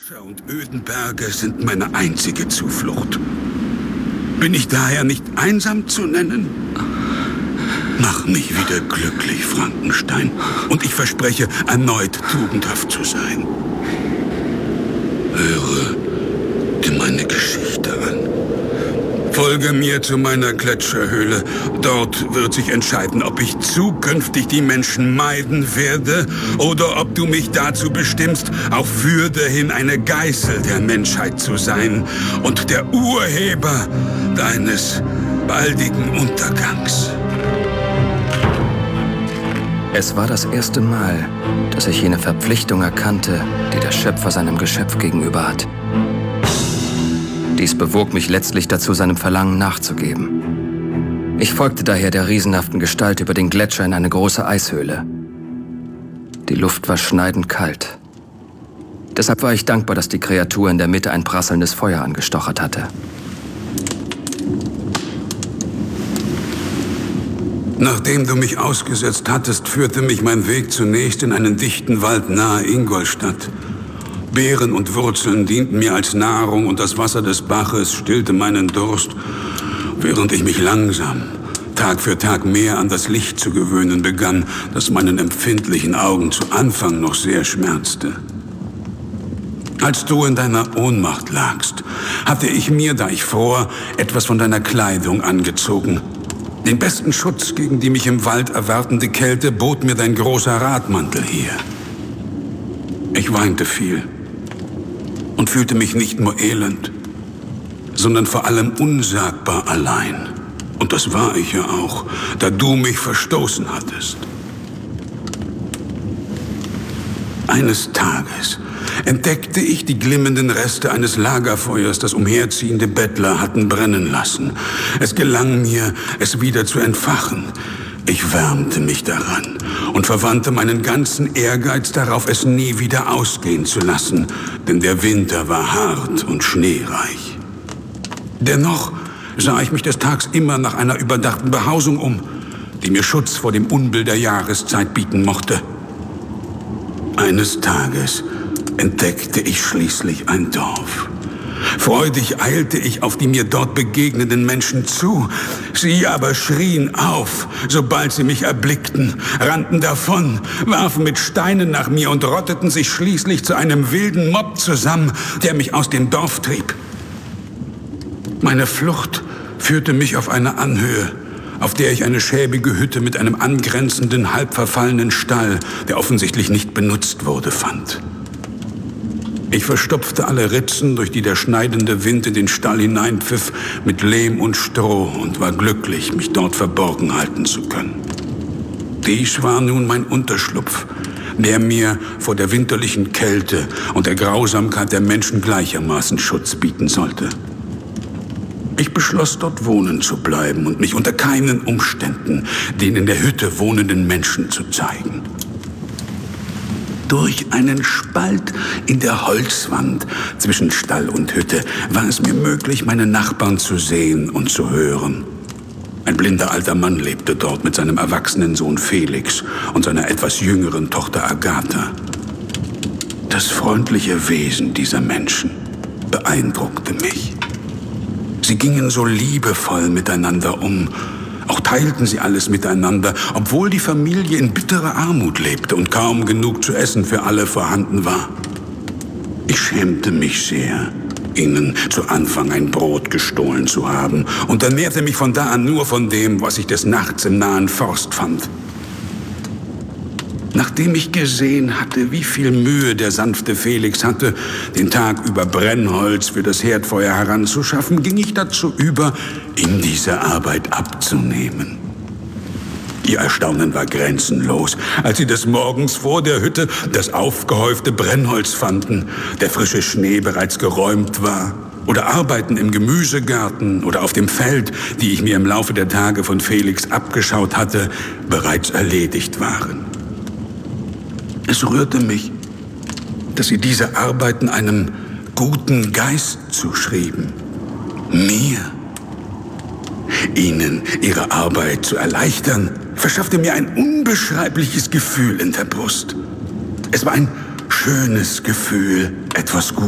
Gletscher und öden Berge sind meine einzige Zuflucht. Bin ich daher nicht einsam zu nennen? Mach mich wieder glücklich, Frankenstein, und ich verspreche, erneut tugendhaft zu sein. Höre dir meine Geschichte an. Folge mir zu meiner Gletscherhöhle. Dort wird sich entscheiden, ob ich zukünftig die Menschen meiden werde oder ob du mich dazu bestimmst, auf Würde hin eine Geißel der Menschheit zu sein und der Urheber deines baldigen Untergangs. Es war das erste Mal, dass ich jene Verpflichtung erkannte, die der Schöpfer seinem Geschöpf gegenüber hat. Dies bewog mich letztlich dazu, seinem Verlangen nachzugeben. Ich folgte daher der riesenhaften Gestalt über den Gletscher in eine große Eishöhle. Die Luft war schneidend kalt. Deshalb war ich dankbar, dass die Kreatur in der Mitte ein prasselndes Feuer angestochert hatte. Nachdem du mich ausgesetzt hattest, führte mich mein Weg zunächst in einen dichten Wald nahe Ingolstadt. Beeren und Wurzeln dienten mir als Nahrung und das Wasser des Baches stillte meinen Durst, während ich mich langsam, Tag für Tag mehr an das Licht zu gewöhnen begann, das meinen empfindlichen Augen zu Anfang noch sehr schmerzte. Als du in deiner Ohnmacht lagst, hatte ich mir, da ich fror, etwas von deiner Kleidung angezogen. Den besten Schutz gegen die mich im Wald erwartende Kälte bot mir dein großer Radmantel hier. Ich weinte viel und fühlte mich nicht nur elend, sondern vor allem unsagbar allein. Und das war ich ja auch, da du mich verstoßen hattest. Eines Tages entdeckte ich die glimmenden Reste eines Lagerfeuers, das umherziehende Bettler hatten brennen lassen. Es gelang mir, es wieder zu entfachen. Ich wärmte mich daran und verwandte meinen ganzen Ehrgeiz darauf, es nie wieder ausgehen zu lassen, denn der Winter war hart und schneereich. Dennoch sah ich mich des Tags immer nach einer überdachten Behausung um, die mir Schutz vor dem Unbill der Jahreszeit bieten mochte. Eines Tages entdeckte ich schließlich ein Dorf. Freudig eilte ich auf die mir dort begegnenden Menschen zu. Sie aber schrien auf, sobald sie mich erblickten, rannten davon, warfen mit Steinen nach mir und rotteten sich schließlich zu einem wilden Mob zusammen, der mich aus dem Dorf trieb. Meine Flucht führte mich auf eine Anhöhe, auf der ich eine schäbige Hütte mit einem angrenzenden, halb verfallenen Stall, der offensichtlich nicht benutzt wurde, fand. Ich verstopfte alle Ritzen, durch die der schneidende Wind in den Stall hineinpfiff, mit Lehm und Stroh und war glücklich, mich dort verborgen halten zu können. Dies war nun mein Unterschlupf, der mir vor der winterlichen Kälte und der Grausamkeit der Menschen gleichermaßen Schutz bieten sollte. Ich beschloss, dort wohnen zu bleiben und mich unter keinen Umständen den in der Hütte wohnenden Menschen zu zeigen. Durch einen Spalt in der Holzwand zwischen Stall und Hütte war es mir möglich, meine Nachbarn zu sehen und zu hören. Ein blinder alter Mann lebte dort mit seinem erwachsenen Sohn Felix und seiner etwas jüngeren Tochter Agatha. Das freundliche Wesen dieser Menschen beeindruckte mich. Sie gingen so liebevoll miteinander um. Auch teilten sie alles miteinander, obwohl die Familie in bitterer Armut lebte und kaum genug zu essen für alle vorhanden war. Ich schämte mich sehr, ihnen zu Anfang ein Brot gestohlen zu haben und ernährte mich von da an nur von dem, was ich des Nachts im nahen Forst fand. Nachdem ich gesehen hatte, wie viel Mühe der sanfte Felix hatte, den Tag über Brennholz für das Herdfeuer heranzuschaffen, ging ich dazu über, ihm diese Arbeit abzunehmen. Ihr Erstaunen war grenzenlos, als sie des Morgens vor der Hütte das aufgehäufte Brennholz fanden, der frische Schnee bereits geräumt war, oder Arbeiten im Gemüsegarten oder auf dem Feld, die ich mir im Laufe der Tage von Felix abgeschaut hatte, bereits erledigt waren. Es rührte mich, dass sie diese Arbeiten einem guten Geist zuschrieben. Mir. Ihnen ihre Arbeit zu erleichtern, verschaffte mir ein unbeschreibliches Gefühl in der Brust. Es war ein schönes Gefühl, etwas